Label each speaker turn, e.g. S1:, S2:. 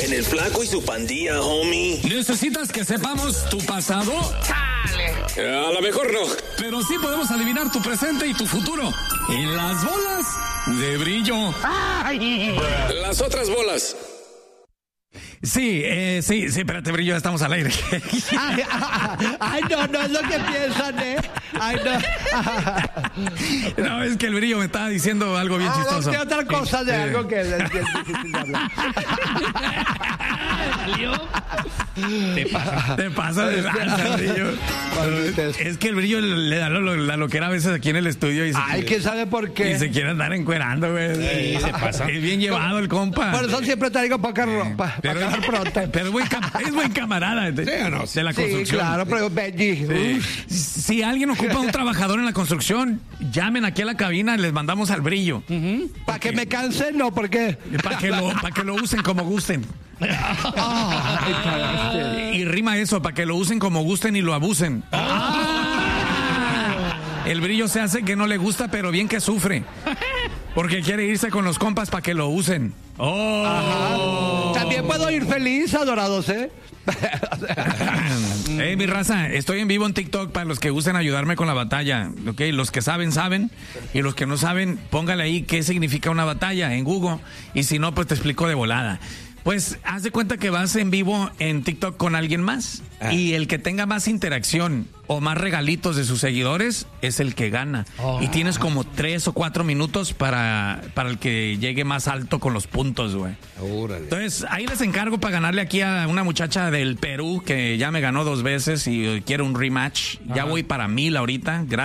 S1: en el Flaco y su pandilla, homie.
S2: ¿Necesitas que sepamos tu pasado?
S1: ¡Chale! A lo mejor no.
S2: Pero sí podemos adivinar tu presente y tu futuro. En las bolas de brillo.
S3: ¡Ay!
S1: Las otras bolas.
S2: Sí, espérate, brillo, estamos al aire.
S3: Ay, no es lo que piensan, Ay, no.
S2: No, es que el brillo me estaba diciendo algo bien chistoso.
S3: No, otra cosa de algo que es difícil de hablar.
S2: Te pasa de lanza, brillo. Es que el brillo le da lo que era a veces aquí en el estudio.
S3: Ay, ¿quién sabe por qué?
S2: Y se quiere andar encuerando, güey.
S4: Sí, se pasa.
S2: Es bien llevado el compa.
S3: Por eso siempre traigo poca ropa.
S2: Pero es buen camarada de la construcción.
S3: Sí, claro, pero Benji.
S2: Si alguien ocupa un trabajador en la construcción, llamen aquí a la cabina, les mandamos al brillo.
S3: ¿Para que me cansen? No, ¿por qué?
S2: Para que lo usen como gusten. Y rima eso, para que lo usen como gusten y lo abusen. El brillo se hace que no le gusta, pero bien que sufre. Porque quiere irse con los compas para que lo usen.
S3: También puedo ir feliz, adorados,
S2: Mi raza, estoy en vivo en TikTok para los que gusten ayudarme con la batalla. Okay, los que saben, y los que no saben, póngale ahí qué significa una batalla en Google. Y si no, pues te explico de volada. Pues haz de cuenta que vas en vivo en TikTok con alguien más y el que tenga más interacción o más regalitos de sus seguidores es el que gana. Y tienes como 3 o 4 minutos para el que llegue más alto con los puntos, güey. Entonces, ahí les encargo para ganarle aquí a una muchacha del Perú que ya me ganó 2 veces y quiere un rematch. Ya voy para 1000 ahorita.